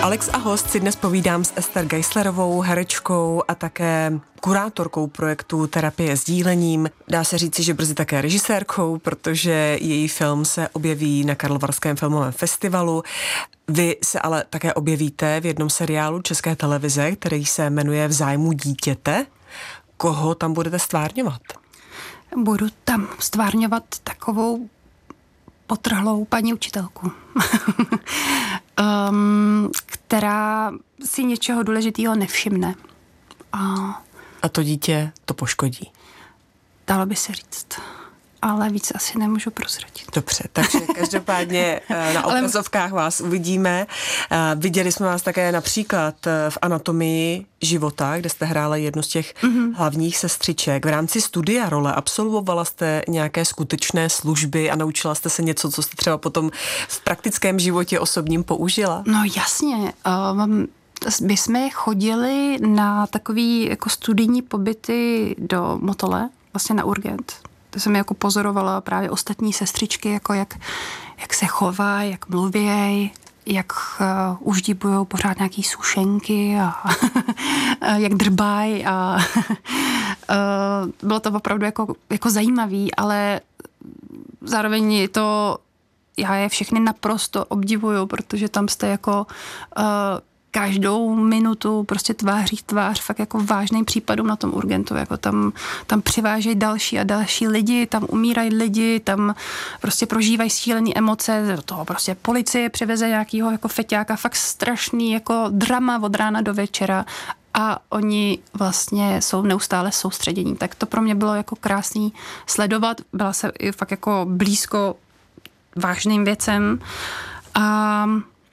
Alex a host si dnes povídám s Ester Geislerovou, herečkou a také kurátorkou projektu Terapie sdílením. Dá se říci, že brzy také režisérkou, protože její film se objeví na Karlovarském filmovém festivalu. Vy se ale také objevíte v jednom seriálu České televize, který se jmenuje V zájmu dítěte. Koho tam budete stvárňovat? Budu tam stvárňovat takovou potrhlou paní učitelku, která si něčeho důležitého nevšimne. A to dítě to poškodí. Dalo by se říct. Ale víc asi nemůžu prozradit. Dobře, takže každopádně na obrazovkách vás uvidíme. Viděli jsme vás také například v Anatomii života, kde jste hrála jednu z těch hlavních sestřiček. V rámci studia role absolvovala jste nějaké skutečné služby a naučila jste se něco, co jste třeba potom v praktickém životě osobním použila? No jasně. My jsme chodili na takový jako studijní pobyty do Motole, vlastně na Urgent. To jsem jako pozorovala právě ostatní sestřičky, jako jak se chovají, jak mluvějí, jak uždíbujou pořád nějaký sušenky a jak drbají a bylo to opravdu jako zajímavý, ale zároveň je to, já je všechny naprosto obdivuju, protože tam jste jako každou minutu prostě tváří v tvář fakt jako vážným případům na tom Urgentu, jako tam přivážejí další a další lidi, tam umírají lidi, tam prostě prožívají šílený emoce, do toho prostě policie přiveze nějakýho jako feťáka, fakt strašný jako drama od rána do večera a oni vlastně jsou neustále soustředění. Tak to pro mě bylo jako krásný sledovat, byla se i fakt jako blízko vážným věcem a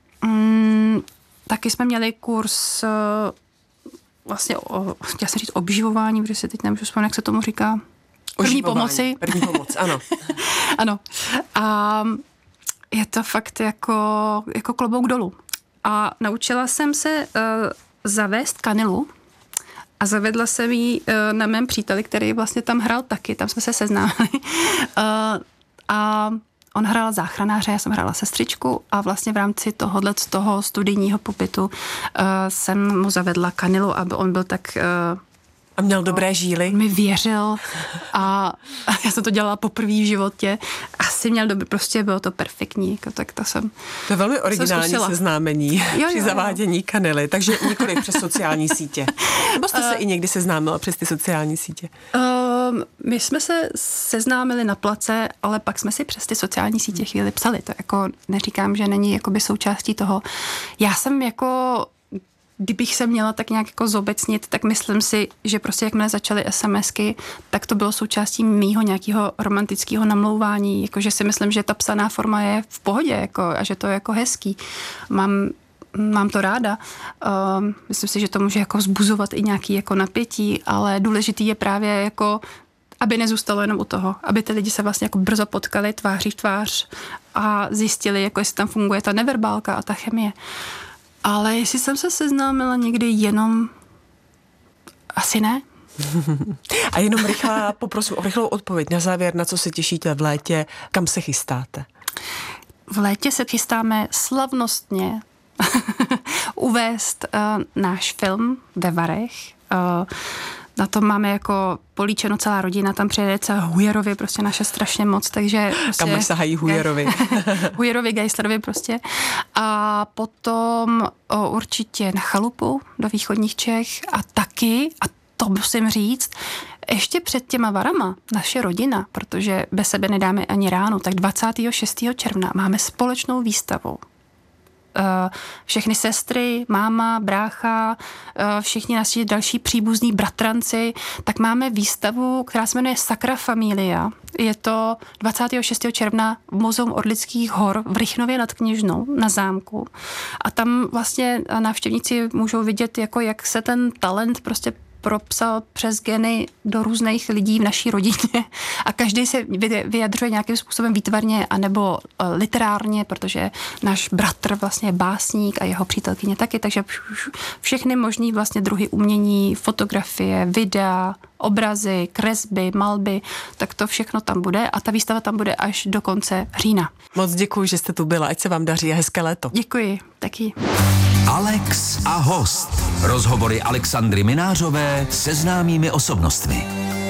taky jsme měli kurz vlastně chtěla jsem říct obživování, protože si teď nemůžu vzpomenout, jak se tomu říká. První pomoci. První pomoc, ano. Ano. A je to fakt jako klobouk dolů. A naučila jsem se zavést kanilu a zavedla jsem ji na mém příteli, který vlastně tam hrál taky, tam jsme se seznámili. A on hrál záchranáře, já jsem hrála sestřičku a vlastně v rámci toho studijního pobytu jsem mu zavedla kanilu, aby on byl tak... A měl dobré žíly? Mi věřil a já jsem to dělala poprvé v životě. Asi měl dobrý, prostě bylo to perfektní. Tak to je velmi originální seznámení při zavádění kanily, takže nikoliv přes sociální sítě. Nebo jste se i někdy seznámila přes ty sociální sítě? My jsme se seznámili na place, ale pak jsme si přes ty sociální sítě chvíli psali. To jako neříkám, že není jakoby součástí toho. Já jsem jako... Kdybych se měla tak nějak jako zobecnit, tak myslím si, že prostě jakmile začaly SMSky, tak to bylo součástí mýho nějakého romantického namlouvání, jakože si myslím, že ta psaná forma je v pohodě jako, a že to je jako hezký. Mám to ráda. Myslím si, že to může jako vzbuzovat i nějaký jako napětí, ale důležitý je právě jako aby nezůstalo jenom u toho, aby ty lidi se vlastně jako brzo potkali tváří v tvář a zjistili, jako jestli tam funguje ta neverbálka a ta chemie. Ale jestli jsem se seznámila někdy jenom... Asi ne. A jenom poprosím o rychlou odpověď na závěr, na co se těšíte v létě, kam se chystáte? V létě se chystáme slavnostně uvést náš film ve Varech. Na tom máme jako políčeno celá rodina, tam přijede celá Hujerovi, prostě naše strašně moc, takže... Prostě, kam sahají Hujerovi? Hujerovi, Geislerovi prostě. A potom určitě na chalupu do východních Čech a taky, a to musím říct, ještě před těma Varama, naše rodina, protože bez sebe nedáme ani ránu, tak 26. června máme společnou výstavu. Všechny sestry, máma, brácha, všichni naši další příbuzní bratranci, tak máme výstavu, která se jmenuje Sacra Familia. Je to 26. června v Muzeum Orlických hor v Rychnově nad Kněžnou na zámku. A tam vlastně návštěvníci můžou vidět, jako jak se ten talent prostě propsal přes geny do různých lidí v naší rodině a každý se vyjadřuje nějakým způsobem výtvarně anebo literárně, protože náš bratr vlastně je básník a jeho přítelkyně taky, takže všechny možný vlastně druhy umění, fotografie, videa, obrazy, kresby, malby, tak to všechno tam bude a ta výstava tam bude až do konce října. Moc děkuji, že jste tu byla, ať se vám daří a hezké léto. Děkuji, taky. Alex a host. Rozhovory Alexandry Minářové se známými osobnostmi.